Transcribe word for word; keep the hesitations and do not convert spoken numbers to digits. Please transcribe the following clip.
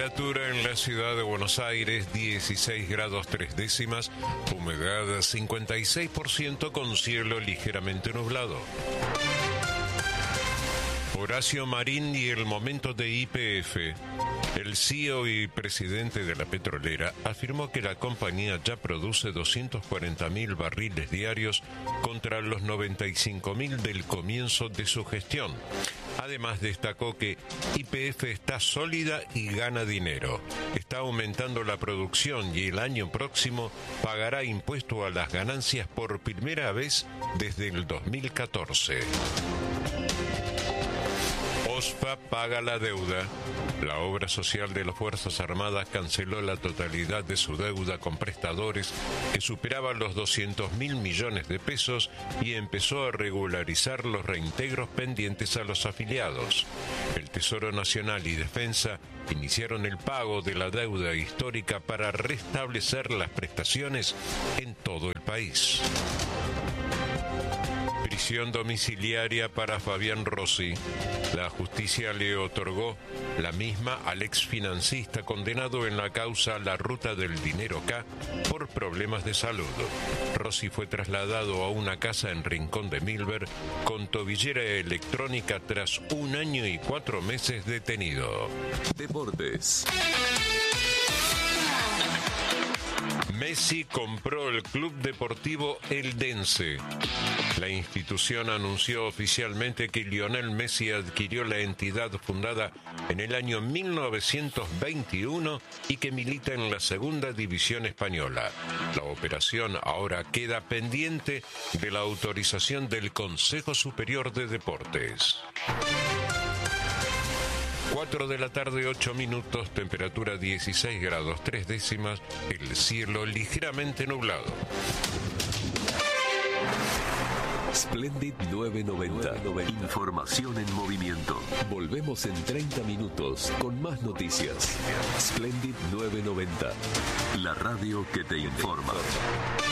Temperatura en la ciudad de Buenos Aires, dieciséis grados tres décimas, humedad cincuenta y seis por ciento con cielo ligeramente nublado. Horacio Marín y el momento de Y P F. El C E O y presidente de la petrolera afirmó que la compañía ya produce doscientos cuarenta mil barriles diarios contra los noventa y cinco mil del comienzo de su gestión. Además destacó que Y P F está sólida y gana dinero. Está aumentando la producción y el año próximo pagará impuesto a las ganancias por primera vez desde el dos mil catorce. OSPA paga la deuda. La obra social de las Fuerzas Armadas canceló la totalidad de su deuda con prestadores que superaba los doscientos mil millones de pesos y empezó a regularizar los reintegros pendientes a los afiliados. El Tesoro Nacional y Defensa iniciaron el pago de la deuda histórica para restablecer las prestaciones en todo el país. Prisión domiciliaria para Fabián Rossi. La justicia le otorgó la misma al exfinancista condenado en la causa La Ruta del Dinero K por problemas de salud. Rossi fue trasladado a una casa en Rincón de Milver con tobillera electrónica tras un año y cuatro meses detenido. Deportes. Messi compró el Club Deportivo Eldense. La institución anunció oficialmente que Lionel Messi adquirió la entidad fundada en el año mil novecientos veintiuno y que milita en la segunda división española. La operación ahora queda pendiente de la autorización del Consejo Superior de Deportes. cuatro de la tarde, ocho minutos, temperatura dieciséis grados tres décimas, el cielo ligeramente nublado. Splendid novecientos noventa. Información en movimiento. Volvemos en treinta minutos con más noticias. Splendid novecientos noventa. La radio que te informa.